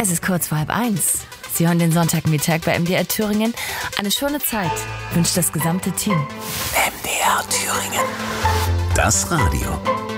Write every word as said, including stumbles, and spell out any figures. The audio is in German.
Es ist kurz vor halb eins. Sie hören den Sonntagmittag bei M D R Thüringen. Eine schöne Zeit wünscht das gesamte Team. M D R Thüringen. Das Radio.